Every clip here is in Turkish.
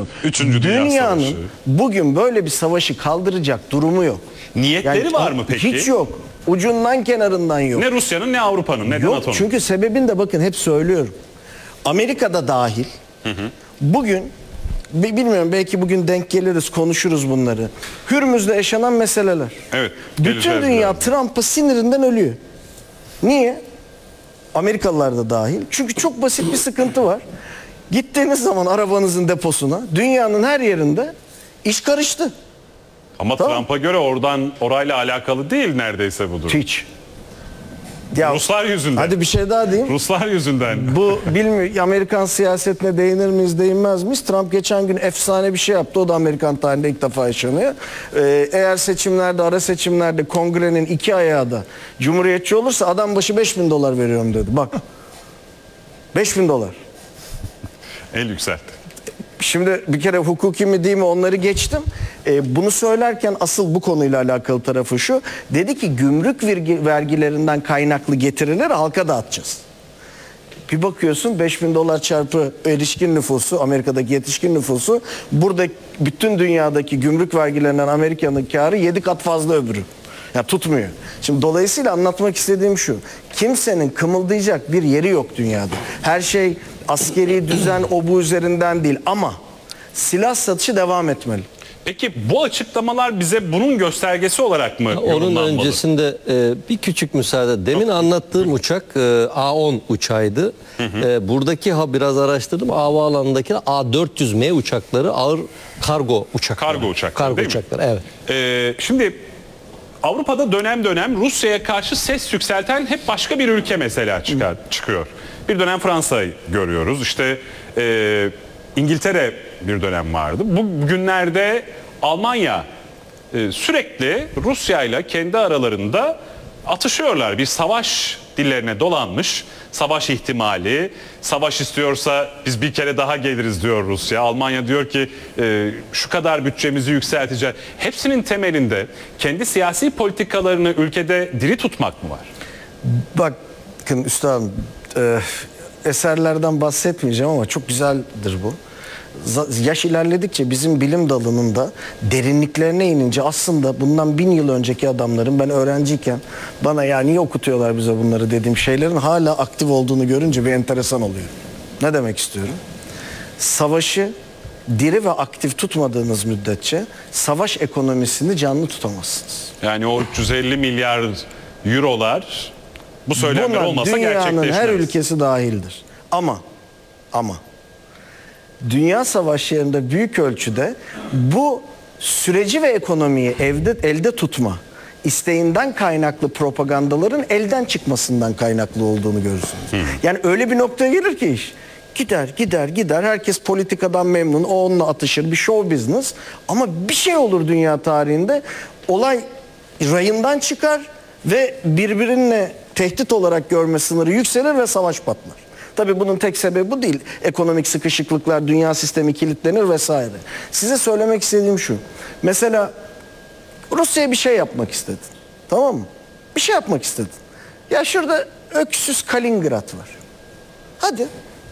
yok. Üçüncü Dünya Dünyanın Savaşı. bugün böyle bir savaşı kaldıracak durumu yok. Niyetleri var mı peki? Hiç yok. Ucundan kenarından yok. Ne Rusya'nın ne Avrupa'nın ne de Yok, NATO'nun. çünkü sebebini de bakın hep söylüyorum. Amerika'da dahil. Bugün bilmiyorum, belki bugün denk geliriz, konuşuruz bunları. Hürmüz'de yaşanan meseleler. Evet. Bütün geleceğiz dünya biraz. Trump'a sinirinden ölüyor. Niye? Amerikalılar da dahil. Çünkü çok basit bir sıkıntı var. Gittiğiniz zaman arabanızın deposuna dünyanın her yerinde iş karıştı. Ama Tamam. Trump'a göre orayla alakalı değil neredeyse bu durum. Hiç. Ya, Ruslar yüzünden. hadi bir şey daha diyeyim. Ruslar yüzünden. Bu bilmiyorum, Amerikan siyasetine değinir miyiz değinmez miyiz? Trump geçen gün efsane bir şey yaptı. O da Amerikan tarihinde ilk defa yaşanıyor. Eğer seçimlerde, ara seçimlerde kongrenin iki ayağı da cumhuriyetçi olursa adam başı $5.000 veriyorum dedi. Bak. $5.000. El yükseltti. Şimdi bir kere hukuki mi değil mi onları geçtim. Bunu söylerken asıl bu konuyla alakalı tarafı şu. Dedi ki gümrük vergilerinden kaynaklı getirileri halka dağıtacağız. Bir bakıyorsun $5.000 çarpı erişkin nüfusu, Amerika'daki yetişkin nüfusu, burada bütün dünyadaki gümrük vergilerinden Amerika'nın karı 7 kat fazla öbürü. Ya tutmuyor. Şimdi dolayısıyla anlatmak istediğim şu. Kimsenin kımıldayacak bir yeri yok dünyada. Her şey askeri düzen o bu üzerinden değil ama silah satışı devam etmeli. Peki bu açıklamalar bize bunun göstergesi olarak mı Onun yorumlanmalı? öncesinde bir küçük müsaade. Demin anlattığım uçak A-10 uçağıydı. Buradaki biraz araştırdım. Havaalanındaki A-400M uçakları ağır kargo uçakları. Kargo uçakları, Kargo değil mi? uçakları, evet. Şimdi Avrupa'da dönem dönem Rusya'ya karşı ses yükselten hep başka bir ülke mesela çıkıyor. Bir dönem Fransa'yı görüyoruz. İşte İngiltere bir dönem vardı. Bu günlerde Almanya sürekli Rusya ile kendi aralarında atışıyorlar. Bir savaş dillerine dolanmış. Savaş ihtimali, savaş istiyorsa biz bir kere daha geliriz diyor Rusya. Almanya diyor ki şu kadar bütçemizi yükselteceğiz. Hepsinin temelinde kendi siyasi politikalarını ülkede diri tutmak mı var? Bakın üstadım, eserlerden bahsetmeyeceğim ama çok güzeldir bu. Yaş ilerledikçe bizim bilim dalının da derinliklerine inince aslında bundan 1000 yıl önceki adamların, ben öğrenciyken bana ya niye okutuyorlar bize bunları dediğim şeylerin hala aktif olduğunu görünce bir enteresan oluyor. Ne demek istiyorum? Savaşı diri ve aktif tutmadığınız müddetçe savaş ekonomisini canlı tutamazsınız. Yani o 350 milyar eurolar bu söylemler Bunlar olmasa gerçekleşmez. dünyanın her ülkesi dahildir. Ama dünya savaşlarında büyük ölçüde bu süreci ve ekonomiyi elde tutma isteğinden kaynaklı propagandaların elden çıkmasından kaynaklı olduğunu görürsünüz. Yani öyle bir noktaya gelir ki iş. Gider. Herkes politikadan memnun. O onunla atışır. Bir show business. Ama bir şey olur dünya tarihinde. Olay rayından çıkar ve birbirine tehdit olarak görme sınırı yükselir ve savaş patlar. Tabii bunun tek sebebi bu değil. Ekonomik sıkışıklıklar, dünya sistemi kilitlenir vesaire. Size söylemek istediğim şu. Mesela Rusya'ya bir şey yapmak istedin. Tamam mı? Bir şey yapmak istedin. Ya şurada öksüz Kaliningrad var. Hadi.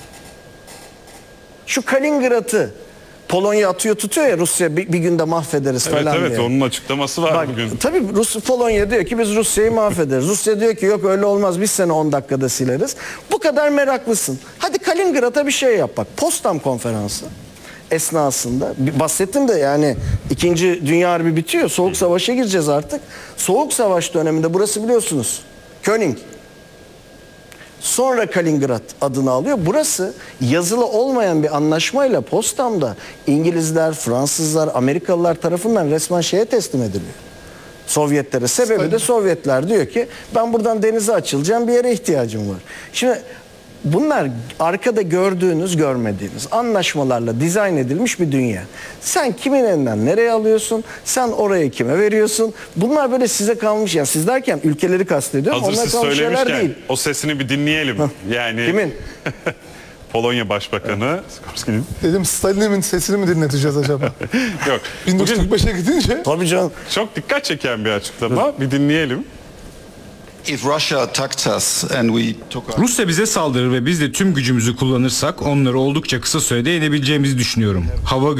Şu Kaliningrad'ı Polonya atıyor tutuyor ya, Rusya bir günde mahvederiz falan diye. Evet, onun açıklaması var bugün. Tabii Polonya diyor ki biz Rusya'yı mahvederiz. Rusya diyor ki yok öyle olmaz, biz seni 10 dakikada sileriz. Bu kadar meraklısın. Hadi Kaliningrad'a bir şey yap bak. Potsdam konferansı esnasında bahsettim de, yani 2. Dünya Harbi bitiyor. Soğuk Savaş'a gireceğiz artık. Soğuk Savaş döneminde burası biliyorsunuz König. Sonra Kaliningrad adını alıyor. Burası yazılı olmayan bir anlaşmayla Potsdam'da İngilizler, Fransızlar, Amerikalılar tarafından resmen şeye teslim ediliyor. Sovyetlere. Sebebi de Sovyetler diyor ki ben buradan denize açılacağım, bir yere ihtiyacım var. Şimdi bunlar arkada gördüğünüz, görmediğiniz anlaşmalarla dizayn edilmiş bir dünya. Sen kimin elinden nereye alıyorsun? Sen orayı kime veriyorsun? Bunlar böyle size kalmış. Yani siz derken ülkeleri kastediyorum. Hazır Onlar siz kalmış şeyler söylemişken değil. o sesini bir dinleyelim. Yani Kimin? Polonya Başbakanı Sikorski'nin. Dedim Stalin'in sesini mi dinleteceğiz acaba? Yok. Bugün 1945'e gidince Tabii canım. çok dikkat çeken bir açıklama. Bir dinleyelim. If Russia attacked us and we took our... Rusya bize saldırır ve biz de tüm gücümüzü kullanırsak onları oldukça kısa sürede yenebileceğimizi düşünüyorum. Hava